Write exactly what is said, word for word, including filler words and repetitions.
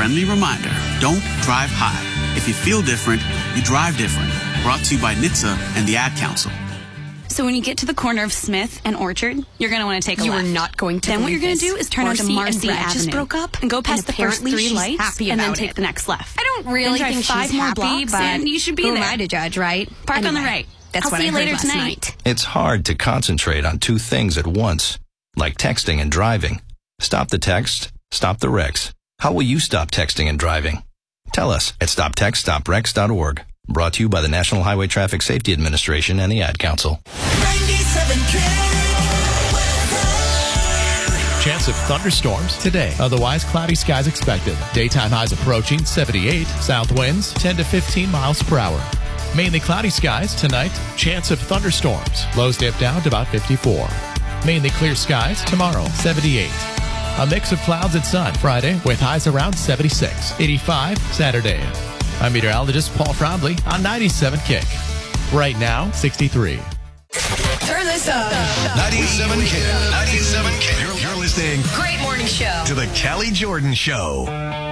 friendly reminder, don't drive high. If you feel different, you drive different. Brought to you by N H T S A and the Ad Council. So when you get to the corner of Smith and Orchard, you're going to want to take a you left. You are not going to. Then what you're going to do is turn onto Marcy and Avenue just broke up and go past and the first three lights happy and then about take it. the next left. I don't really then think five she's more happy, blocks but and you should be who there. am I to judge, right? Park anyway, on the right. That's I'll what see I you heard later last tonight. night. It's hard to concentrate on two things at once, like texting and driving. Stop the text, stop the wrecks. How will you stop texting and driving? Tell us at stop text stop wrecks dot org. Brought to you by the National Highway Traffic Safety Administration and the Ad Council. ninety-seven Chance of thunderstorms today. Otherwise, cloudy skies expected. Daytime highs approaching seventy-eight. South winds ten to fifteen miles per hour. Mainly cloudy skies tonight. Chance of thunderstorms. Lows dip down to about fifty-four. Mainly clear skies tomorrow, seventy-eight. A mix of clouds and sun Friday with highs around seventy-six. eighty-five Saturday. I'm meteorologist Paul Froundley on ninety-seven Kick. Right now, sixty-three. Turn this up. ninety-seven Kick. ninety-seven Kick. You're, you're listening. Great morning show. To the Kelly Jordan Show.